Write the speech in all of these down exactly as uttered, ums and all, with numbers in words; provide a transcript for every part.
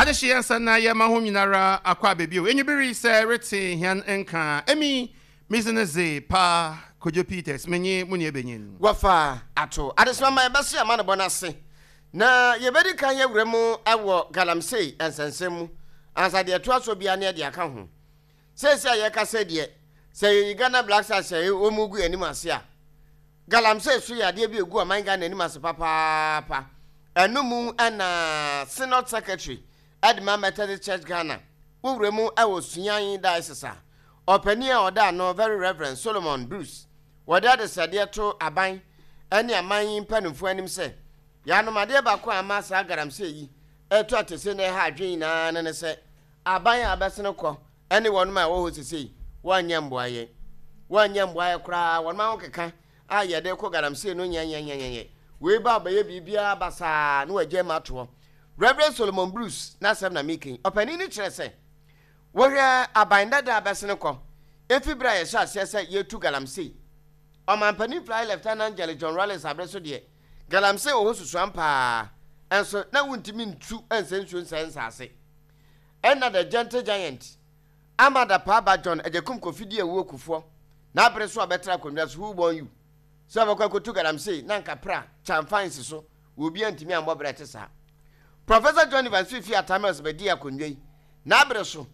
Adeshi ansana ye ma ho nyinara akwa bebio. Enyibiri se rete hian enka. Emi mizeneze pa Kojo Peters menye muni ebenyin. Wafa ato. Adesma ma yebese ama ne bonase. Na yebedi kan ye wremu ewo galamsey ensensemu. Ansa de to aso bia ne de aka ho. Sese ye ka se de se Ghana Black Stars ye omugu anim ase a. Galamsey so ya de bi egu aman Ghana anim ase papa pa. Enumu ana Synod Secretary Edma Methodist Church Ghana. Wuremu ewo suyan diocese. Opani a oda no very Reverend Solomon Bruce. Wada de sade to aban ene aman panumfo anim se. Ya no made ba ko amasa galamsey yi. Eto atese ne ha adwen na ne se. Aban abesene kɔ ene wɔn ma wo hosisi wanya mboaye wanya mboaye kra wɔn ma wokeka a ye de kɔ galamsey no nyanyanyanyanyan we ba ba ye bibia basa no agye mato Reverend Solomon Bruce na sem na making opani ni kyerɛ sɛ wɔhwɛ aban dada abesene kɔ efibra ye sha sɛ ye tu galamsey ɔmampani fly Lieutenant General John Rawlings abreso de galamsey wo hosusu ampa enso na wuntimi ntu ensensuo nsensase. Ena the gentle giant Amada Paba John ejekum kofidi ewu okufo na abere so abetra konwa so who born you so abakwa kotu galamsey na nkapra chamfines so obi antimi ambo brete sa. Professor John Evans Fifi Atamas bedi akonwa yi na abere so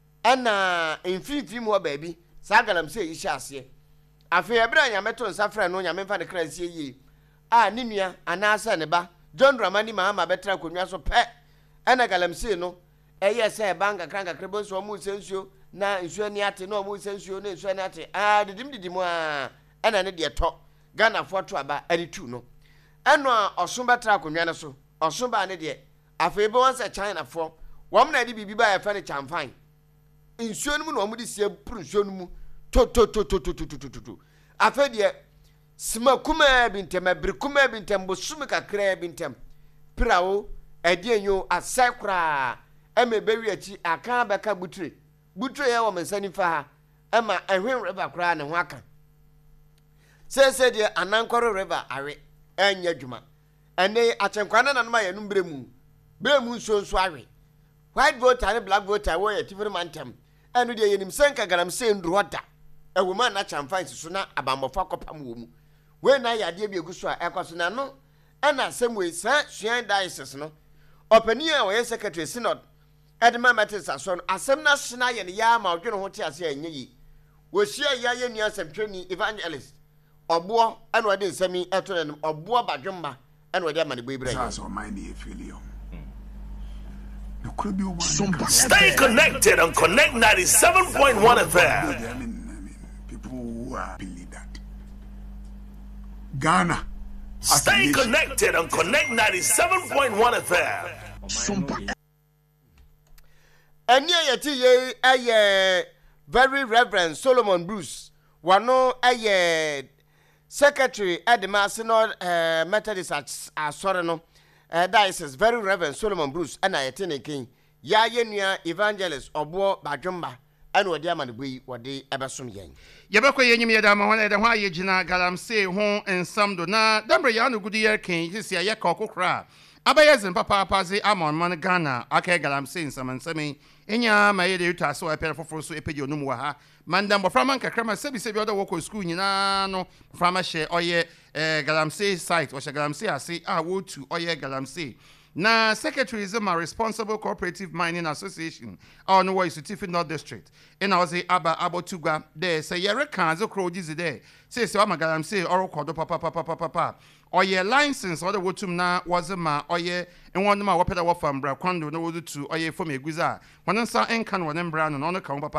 ena mfimfim ho baabi sa galamsey yi hyase afi ebra nyameto nsafra no nyamemfa de kransie yi a ne nua anasa ne ba John Dramani Mahama betra konwa so pe ena galamsey no eye say banga kranka krebo so mu sensuo na nsuo ni ate na mu sensuo na nsuo ni ate ah didim didim a ena ne de to Ghana foto aba ani tu no eno a osun betra konwa ne so osun ba ne de afebe won say China fo wom na de bibi ba ya fa ne chamfan nsuo no mu na wom de sie pru nsuo no mu to to to to to to to to afa de sima kuma bintem abri kuma bintem bosum kakra bintem prawo edienyo asakra eme bewi achi aka beka butre butre ye wo mensani fa ha ema ehwen river kra ne ho aka se se de anankoro river awe enya dwuma ene achenkwana na nma yanu bremu bremu nso nso awe white voter ne black voter wo ye tifiri mantem enu de yenim senka galamsey ndro da ewo ma na chamfan so na abambofa kopam wo mu we na yade bi eguso a ekoso na no ena semwe sa suan diocese no opani a wo ye secretary synod Edma Methodist aso asem na hena ye ne ya ma odwene ho te ase anye yi wo hia ya ye nua semtweni evangelist obo ena ode nsami eto ne obo badwemba ena ode amane boibra yi so mind e feel Stay connected on Connect ninety-seven point one F M. I mean, I mean, people who uh, believe that Ghana. Stay connected on Connect ninety-seven point one F M. Eni ayeti ye aye very Reverend Solomon Bruce wano aye secretary Edma Synod uh, Methodist asore no uh, diocese very Reverend Solomon Bruce ana ayeti ne kin ya ye nua evangelist obo badwemba ana odi amanegui wode ebesom yen Yebekwa yenyim yeda ma hona de ho aye gina galamsey ho ensam do na dambre ya no gudu yer kin hisia ye ka okokra abayezin papa pazi amon man Ghana aka galamsey ensam ensami enya ma ye de uta so epere foforo so epeje onum wa ha mandam boframa nkakrama sebi sebi oda woko school nyina no frama she oye eh, galamsey site o she galamsey ase a wo tu oye galamsey na secretaryism a responsible cooperative mining association on wo Isutifin North District ina ozi aba abotugwa de se yere kan zo kro jizi de se se wa galamsey orokodo papa papa papa papa oye license oda wotum na wazema oye enwonu ma wopeda wo fambra kwando na wodu tu oye fom eguza wonan sa enkan wonan bra no no kan papa